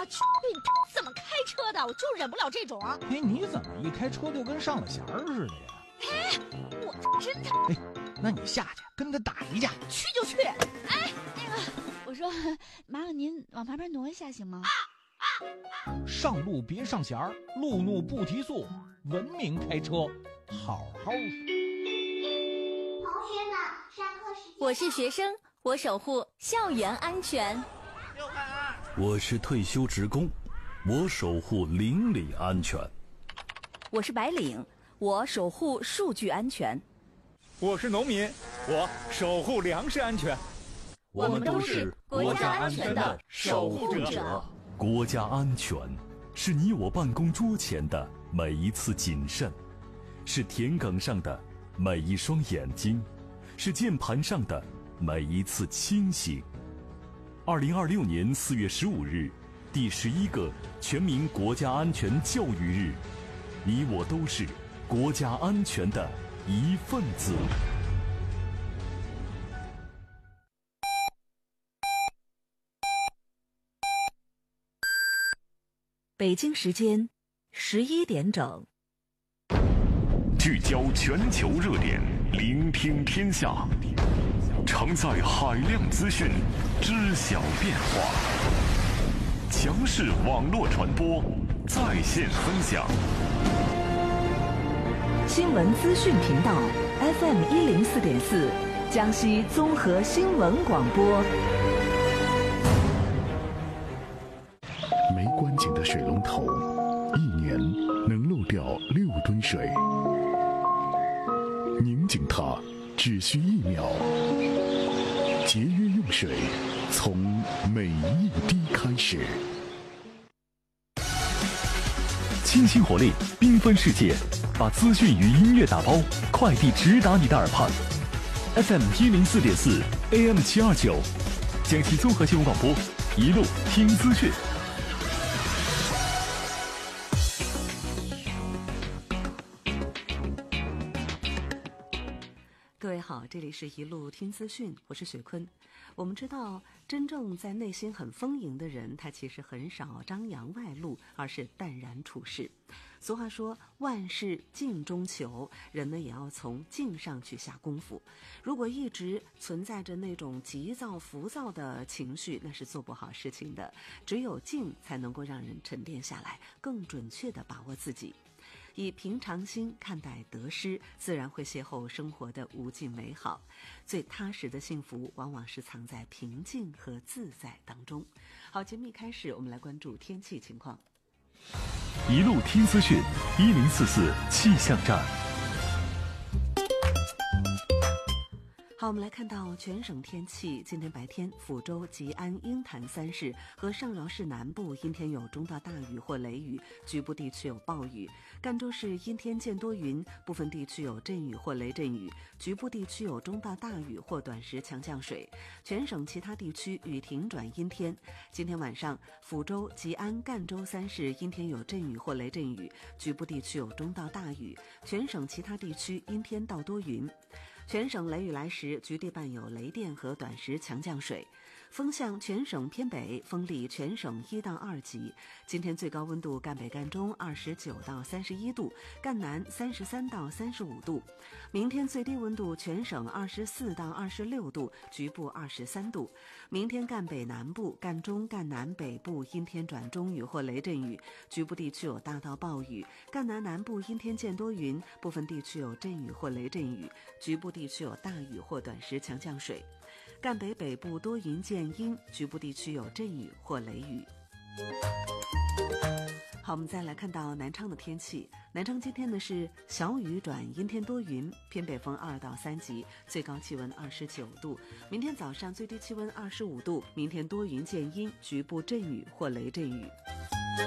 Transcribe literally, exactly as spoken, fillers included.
去，你怎么开车的？我就忍不了这种。 哎，你怎么一开车就跟上了弦儿似的呀？ 哎，我真的。 哎，那你下去跟他打一架。 去就去。哎，那个，我说，麻烦您往旁边挪一下行吗？ 上路别上弦儿，路怒不提速，文明开车，好好说。 同学们，上课时间。 我是学生，我守护校园安全。 我是退休职工，我守护邻里安全。 我是白领，我守护数据安全。 我是农民，我守护粮食安全。 我们都是国家安全的守护者。 国家安全是你我办公桌前的每一次谨慎，是田埂上的每一双眼睛，是键盘上的每一次清醒。二零二六年四月十五日，第十一个全民国家安全教育日，你我都是国家安全的一份子。 北京时间十一点整， 聚焦全球热点，聆听天下，承载海量资讯，知晓变化。强势网络传播，在线分享。 新闻资讯频道 F M 一零四点四，江西综合新闻广播。 没关紧的水龙头，一年能漏掉六吨水。拧紧它只需一秒。节约用水，从每一滴开始。 清新活力，缤纷世界，把资讯与音乐打包，快递直达你的耳畔。F M 一零四点四 A M 七二九，江西综合新闻广播，一路听资讯。 各位好，这里是一路听资讯，我是雪坤。我们知道，真正在内心很丰盈的人，他其实很少张扬外露，而是淡然处事。俗话说，万事静中求，人呢也要从静上去下功夫。如果一直存在着那种急躁浮躁的情绪，那是做不好事情的。只有静才能够让人沉淀下来，更准确地把握自己。以平常心看待得失，自然会邂逅生活的无尽美好。最踏实的幸福，往往是藏在平静和自在当中。好，节目一开始，我们来关注天气情况。 一路听资讯，一零四四气象站。 好，我们来看到全省天气。今天白天，抚州、吉安、鹰潭三市和上饶市南部阴天有中到大雨或雷雨，局部地区有暴雨；赣州市阴天见多云，部分地区有阵雨或雷阵雨，局部地区有中到大雨或短时强降水。全省其他地区雨停转阴天。今天晚上，抚州、吉安、赣州三市阴天有阵雨或雷阵雨，局部地区有中到大雨，全省其他地区阴天到多云。全省雷雨来时，局地伴有雷电和短时强降水。风向全省偏北，风力全省一到二级。今天最高温度赣北赣中二十九到三十一度，赣南三十三到三十五度。明天最低温度全省二十四到二十六度，局部二十三度。明天赣北南部、赣中、赣南北部阴天转中雨或雷阵雨，局部地区有大到暴雨。赣南南部阴天见多云，部分地区有阵雨或雷阵雨，局部地区有大雨或短时强降水。赣北北部多云见阴，局部地区有阵雨或雷雨。好，我们再来看到南昌的天气。南昌今天呢是小雨转阴天多云，偏北风二到三级，最高气温二十九度。明天早上最低气温二十五度，明天多云见阴，局部阵雨或雷阵雨。